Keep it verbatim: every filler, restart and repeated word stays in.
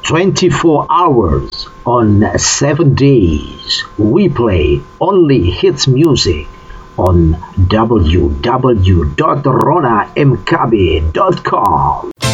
twenty-four hours on seven days. We play only hits music on w w w dot rona m k b dot com.